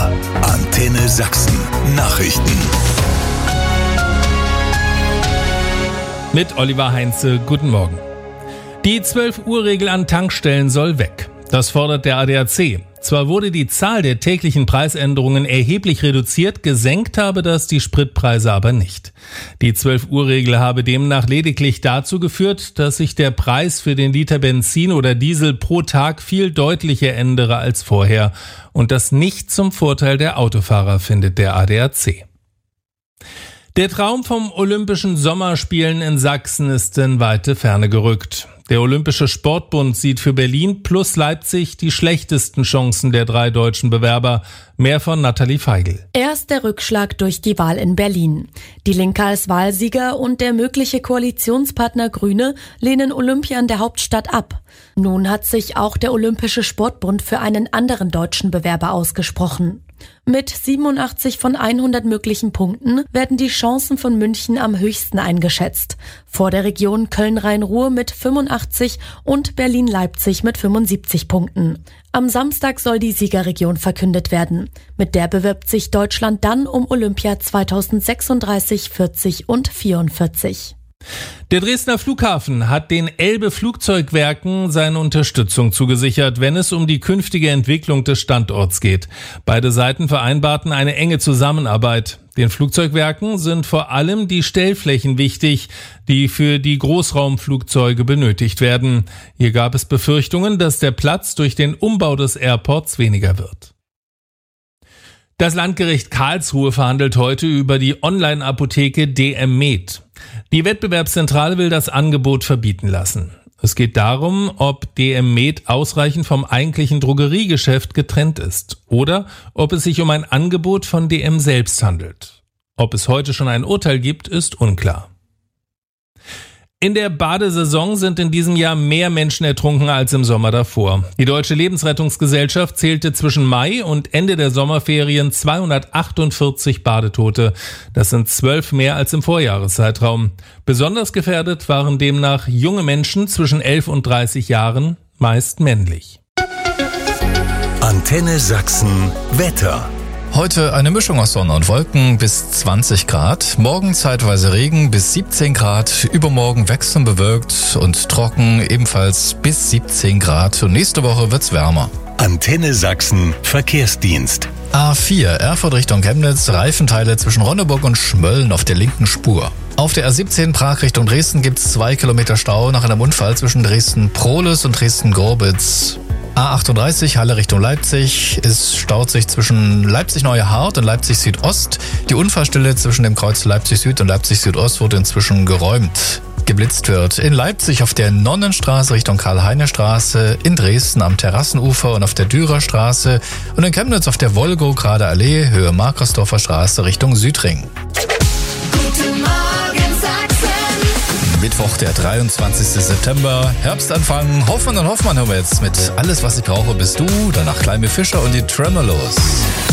Wetter. Antenne Sachsen. Nachrichten. Mit Oliver Heinze, guten Morgen. Die 12-Uhr-Regel an Tankstellen soll weg. Das fordert der ADAC. Zwar wurde die Zahl der täglichen Preisänderungen erheblich reduziert, gesenkt habe das die Spritpreise aber nicht. Die 12-Uhr-Regel habe demnach lediglich dazu geführt, dass sich der Preis für den Liter Benzin oder Diesel pro Tag viel deutlicher ändere als vorher. Und das nicht zum Vorteil der Autofahrer, findet der ADAC. Der Traum vom Olympischen Sommerspielen in Sachsen ist in weite Ferne gerückt. Der Olympische Sportbund sieht für Berlin plus Leipzig die schlechtesten Chancen der 3 deutschen Bewerber. Mehr von Nathalie Feigl. Erst der Rückschlag durch die Wahl in Berlin. Die Linke als Wahlsieger und der mögliche Koalitionspartner Grüne lehnen Olympia in der Hauptstadt ab. Nun hat sich auch der Olympische Sportbund für einen anderen deutschen Bewerber ausgesprochen. Mit 87 von 100 möglichen Punkten werden die Chancen von München am höchsten eingeschätzt. Vor der Region Köln-Rhein-Ruhr mit 85 und Berlin-Leipzig mit 75 Punkten. Am Samstag soll die Siegerregion verkündet werden. Mit der bewirbt sich Deutschland dann um Olympia 2036, 40 und 44. Der Dresdner Flughafen hat den Elbe-Flugzeugwerken seine Unterstützung zugesichert, wenn es um die künftige Entwicklung des Standorts geht. Beide Seiten vereinbarten eine enge Zusammenarbeit. Den Flugzeugwerken sind vor allem die Stellflächen wichtig, die für die Großraumflugzeuge benötigt werden. Hier gab es Befürchtungen, dass der Platz durch den Umbau des Airports weniger wird. Das Landgericht Karlsruhe verhandelt heute über die Online-Apotheke DM Med. Die Wettbewerbszentrale will das Angebot verbieten lassen. Es geht darum, ob DM Med ausreichend vom eigentlichen Drogeriegeschäft getrennt ist oder ob es sich um ein Angebot von DM selbst handelt. Ob es heute schon ein Urteil gibt, ist unklar. In der Badesaison sind in diesem Jahr mehr Menschen ertrunken als im Sommer davor. Die Deutsche Lebensrettungsgesellschaft zählte zwischen Mai und Ende der Sommerferien 248 Badetote. Das sind 12 mehr als im Vorjahreszeitraum. Besonders gefährdet waren demnach junge Menschen zwischen 11 und 30 Jahren, meist männlich. Antenne Sachsen. Wetter. Heute eine Mischung aus Sonne und Wolken bis 20 Grad, morgen zeitweise Regen bis 17 Grad, übermorgen wechselnd bewölkt und trocken ebenfalls bis 17 Grad und nächste Woche wird's wärmer. Antenne Sachsen. Verkehrsdienst. A4 Erfurt Richtung Chemnitz, Reifenteile zwischen Ronneburg und Schmölln auf der linken Spur. Auf der A17 Prag Richtung Dresden gibt's 2 Kilometer Stau nach einem Unfall zwischen Dresden-Prohlis und Dresden-Gorbitz. A38 Halle Richtung Leipzig, es staut sich zwischen Leipzig-Neuehart und Leipzig-Südost. Die Unfallstelle zwischen dem Kreuz Leipzig-Süd und Leipzig-Südost wurde inzwischen geräumt. Geblitzt wird in Leipzig auf der Nonnenstraße Richtung Karl-Heine-Straße, in Dresden am Terrassenufer und auf der Dürerstraße und in Chemnitz auf der Wolgograde Allee, Höhe Markersdorfer Straße Richtung Südring. Mittwoch, der 23. September, Herbstanfang, Hoffmann und Hoffmann haben wir jetzt mit Alles, was ich brauche, bist du, danach Kleine Fischer und die Tremolos.